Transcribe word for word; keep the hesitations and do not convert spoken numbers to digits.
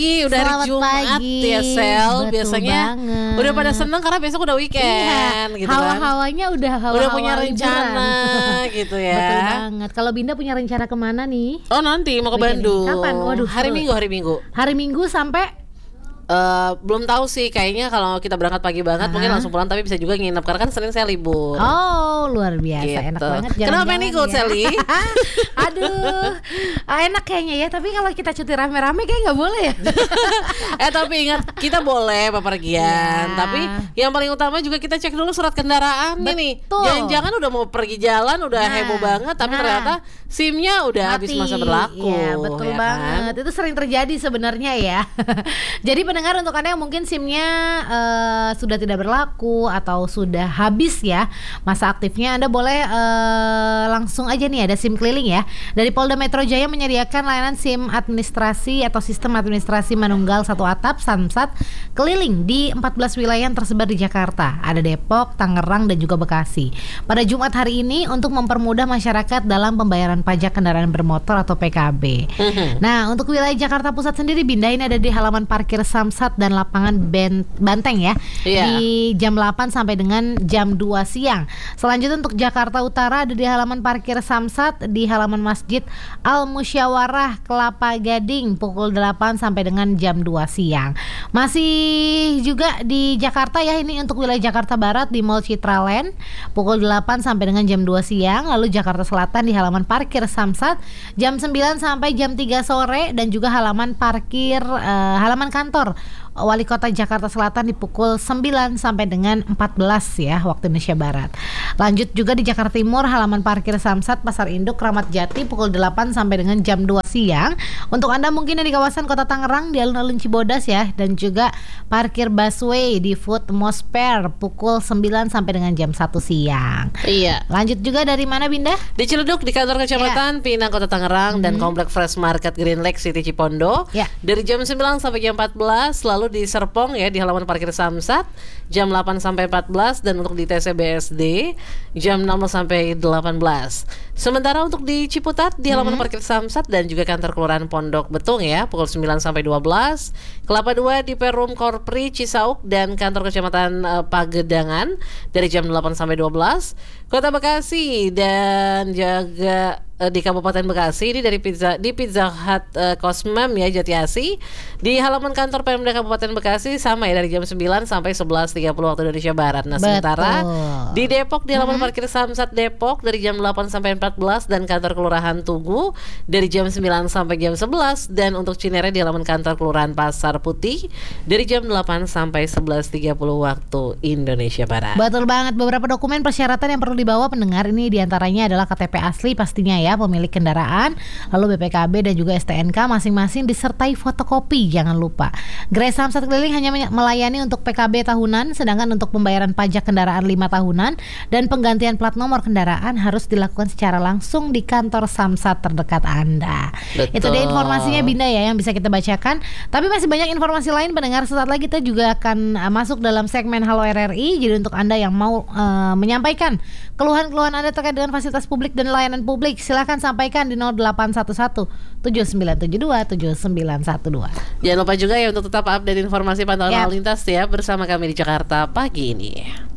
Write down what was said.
Udah hari Selamat Jumat pagi. ya Sel. Betul Biasanya banget. udah pada seneng karena besok udah weekend Iya, gitu kan. hawa-hawanya udah hawa-hawa Udah punya rencana liburan. gitu ya. Betul banget. Kalau Binda punya rencana kemana nih? Oh nanti mau ke Weekend ini. Bandung. Kapan? Waduh, hari seru. Minggu hari Minggu. Hari Minggu sampai Eh, belum tahu sih, kayaknya kalau kita berangkat pagi banget Ah. mungkin langsung pulang, tapi bisa juga nginep karena kan Senin saya libur. Oh, luar biasa. Gitu. Enak banget Kenapa jalan-jalan nih Coach ya. Sally? Aduh, ah, enak kayaknya ya. Tapi kalau kita cuti rame-rame kayak nggak boleh ya. Eh tapi ingat, kita boleh bepergian, Ya. tapi yang paling utama juga kita cek dulu surat kendaraan nih. Betul. Jangan-jangan udah mau pergi jalan udah Nah, heboh banget, tapi nah. ternyata SIM-nya udah habis Mati. masa berlaku. Iya, betul ya banget. kan? Itu sering terjadi sebenarnya ya. Jadi pendengar, untuk Anda yang mungkin SIM-nya eh, sudah tidak berlaku atau sudah habis ya masa aktifnya, Anda boleh eh, langsung aja nih, ada SIM keliling ya. Dari Polda Metro Jaya menyediakan layanan SIM administrasi atau sistem administrasi manunggal satu atap Samsat keliling di empat belas wilayah yang tersebar di Jakarta. Ada Depok, Tangerang, dan juga Bekasi. Pada Jumat hari ini untuk mempermudah masyarakat dalam pembayaran pajak kendaraan bermotor atau P K B. Nah, untuk wilayah Jakarta Pusat sendiri, Binda, ini ada di halaman parkir Samsat dan lapangan Ben- Banteng ya. Iya. Di jam delapan sampai dengan jam dua siang. Selanjutnya untuk Jakarta Utara ada di halaman parkir Samsat di halaman Masjid Al Musyawarah Kelapa Gading pukul delapan sampai dengan jam dua siang. Masih juga di Jakarta ya, ini untuk wilayah Jakarta Barat di Mall Citraland pukul delapan sampai dengan jam dua siang. Lalu Jakarta Selatan di halaman parkir Samsat jam sembilan sampai jam tiga sore, dan juga halaman parkir eh, halaman kantor Wali Kota Jakarta Selatan di pukul sembilan sampai dengan empat belas ya waktu Indonesia Barat. Lanjut juga di Jakarta Timur, halaman parkir Samsat Pasar Induk Kramat Jati pukul delapan sampai dengan jam dua siang. Untuk Anda mungkin yang di kawasan Kota Tangerang di alun-alun Cibodas ya, dan juga parkir busway di Food Mosper pukul sembilan sampai dengan jam satu siang. Iya. Lanjut juga dari mana, Binda? Di Ciledug di kantor kecamatan Pinang Kota Tangerang dan komplek Fresh Market Green Lake City Cipondo Ya. dari jam sembilan sampai jam empat belas. Lalu di Serpong ya di halaman parkir Samsat jam delapan sampai empat belas, dan untuk di T C B S D jam enam belas sampai delapan belas. Sementara untuk di Ciputat di halaman parkir Samsat dan juga kantor kelurahan Pondok Betung ya pukul sembilan sampai dua belas. Kelapa dua di Perum Korpri Cisauk dan kantor kecamatan eh, Pagedangan dari jam delapan sampai dua belas. Kota Bekasi dan juga di Kabupaten Bekasi ini dari pizza di Pizza Hut uh, Kosmem ya Jatiasi di halaman kantor Pemda Kabupaten Bekasi sama ya dari jam sembilan sampai sebelas tiga puluh waktu Indonesia Barat. Nah, Betul. sementara di Depok di halaman parkir Samsat Depok dari jam delapan sampai empat belas, dan kantor Kelurahan Tugu dari jam sembilan sampai jam sebelas, dan untuk Cinere di halaman kantor Kelurahan Pasar Putih dari jam delapan sampai sebelas tiga puluh waktu Indonesia Barat. Betul banget. Beberapa dokumen persyaratan yang perlu dibawa pendengar ini diantaranya adalah K T P asli pastinya ya, pemilik kendaraan, lalu B P K B dan juga S T N K masing-masing disertai fotokopi, jangan lupa. Gerai Samsat keliling hanya melayani untuk P K B tahunan, sedangkan untuk pembayaran pajak kendaraan lima tahunan dan penggantian plat nomor kendaraan harus dilakukan secara langsung di kantor Samsat terdekat Anda. Betul. Itu dia informasinya, Binda ya, yang bisa kita bacakan. Tapi masih banyak informasi lain pendengar. Sesaat lagi kita juga akan uh, masuk dalam segmen Halo R R I. Jadi untuk Anda yang mau uh, menyampaikan keluhan-keluhan Anda terkait dengan fasilitas publik dan layanan publik, silakan sampaikan di nol delapan satu satu tujuh sembilan tujuh dua tujuh sembilan satu dua. Jangan lupa juga ya untuk tetap update informasi pantauan Yap. lalu lintas ya bersama kami di Jakarta pagi ini.